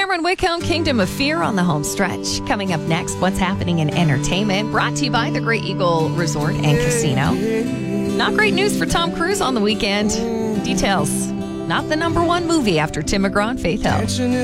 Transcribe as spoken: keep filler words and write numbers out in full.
Cameron Whitcomb, Kingdom of Fear on the home stretch. Coming up next, what's happening in entertainment, brought to you by the Great Eagle Resort and Casino. Not great news for Tom Cruise on the weekend. Details, not the number one movie after Tim McGraw and Faith Hill.